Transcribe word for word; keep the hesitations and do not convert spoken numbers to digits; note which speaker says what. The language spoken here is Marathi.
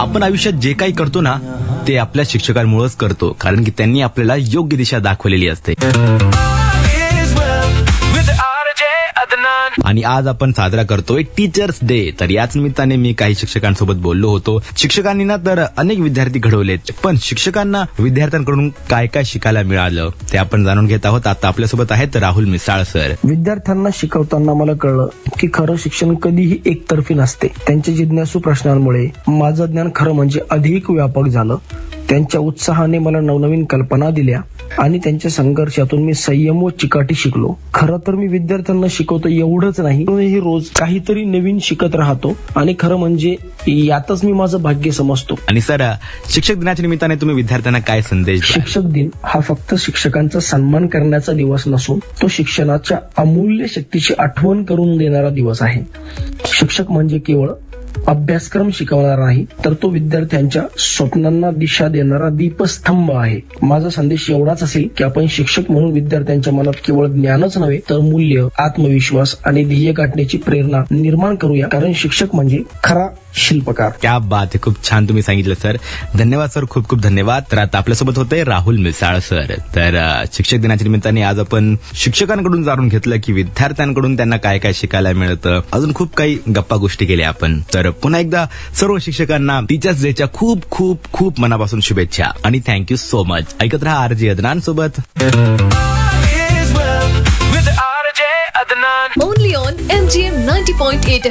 Speaker 1: आपण आयुष्यात जे काही करतो ना ते आपल्या शिक्षकांमुळेच करतो, कारण की त्यांनी आपल्याला योग्य दिशा दाखवलेली असते. आणि आज आपण साजरा करतोय टीचर्स डे. तर याच निमित्ताने मी काही शिक्षकांसोबत बोललो होतो. शिक्षकांनी ना तर अनेक विद्यार्थी घडवलेत, पण शिक्षकांना विद्यार्थ्यांकडून काय काय शिकायला मिळालं ते आपण जाणून घेत आहोत. आता आपल्यासोबत आहेत राहुल मिसाळ सर.
Speaker 2: विद्यार्थ्यांना शिकवताना मला कळलं की खरं शिक्षण कधीही एकतर्फी नसते. त्यांच्या जिज्ञासू प्रश्नांमुळे माझं ज्ञान खरं म्हणजे अधिक व्यापक झालं. त्यांच्या उत्साहाने मला नवनवीन कल्पना दिल्या आणि त्यांच्या संघर्षातून मी संयम व चिकाटी शिकलो. खरं तर मी विद्यार्थ्यांना शिकवतो एवढंच नाही, मी रोज काहीतरी नवीन शिकत राहतो आणि खरं म्हणजे यातच मी माझं भाग्य समजतो.
Speaker 1: आणि सर, शिक्षक दिनाच्या निमित्ताने तुम्ही विद्यार्थ्यांना काय संदेश द्याल?
Speaker 2: शिक्षक दिन हा फक्त शिक्षकांचा सन्मान करण्याचा दिवस नसून तो शिक्षणाच्या अमूल्य शक्तीची आठवण करून देणारा दिवस आहे. शिक्षक म्हणजे केवळ अभ्यासक्रम शिकवणारा नाही, तर तो विद्यार्थ्यांच्या स्वप्नांना दिशा देणारा दीपस्तंभ आहे. माझा संदेश एवढाच असेल की आपण शिक्षक म्हणून विद्यार्थ्यांच्या मनात केवळ ज्ञानच नव्हे तर मूल्य, आत्मविश्वास आणि ध्येय गाठण्याची प्रेरणा निर्माण करूया, कारण शिक्षक म्हणजे खरा शिल्पकार.
Speaker 1: क्या बात आहे, खूप छान तुम्ही सांगितलं सर. धन्यवाद सर, खूप खूप धन्यवाद. तर आता आपल्यासोबत होते राहुल मिसाळ सर. तर शिक्षक दिनाच्या निमित्ताने आज आपण शिक्षकांकडून जाणून घेतलं की विद्यार्थ्यांकडून त्यांना काय काय शिकायला मिळतं. अजून खूप काही गप्पा गोष्टी केल्या आपण. तर पुन्हा एकदा सर्व शिक्षकांना टीचर्स डेच्या खूप खूप खूप मनापासून शुभेच्छा आणि थँक्यू सो मच. ऐकत रहा आरजे अदनान सोबत.
Speaker 3: Only on M G M ninety point eight